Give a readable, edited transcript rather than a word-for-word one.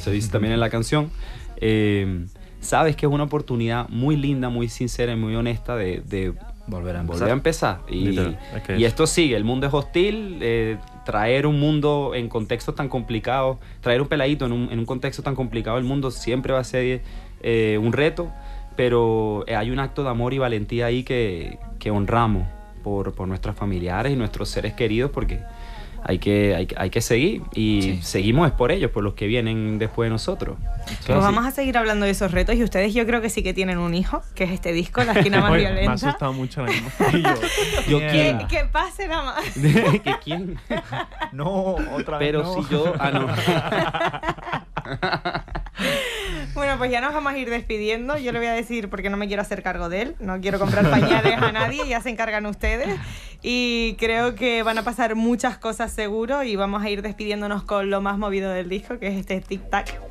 se dice también en la canción, sabes que es una oportunidad muy linda, muy sincera y muy honesta de volver a empezar. Y esto sigue, el mundo es hostil, traer un mundo en contextos tan complicados, traer un peladito en un contexto tan complicado, el mundo siempre va a ser un reto, pero hay un acto de amor y valentía ahí que honramos por nuestros familiares y nuestros seres queridos, porque hay que seguir, y seguimos es por ellos, por los que vienen después de nosotros. Pues vamos a seguir hablando de esos retos, y ustedes yo creo que sí que tienen un hijo, que es este disco, La Esquina Más Violenta. Me ha asustado mucho la misma. Que pase nada más. ¿Que quién? No, otra vez pero no. si yo... no. Bueno, pues ya nos vamos a ir despidiendo. Yo le voy a decir, porque no me quiero hacer cargo de él, no quiero comprar pañales a nadie, ya se encargan ustedes. Y creo que van a pasar muchas cosas seguro, y vamos a ir despidiéndonos con lo más movido del disco, que es este tic-tac.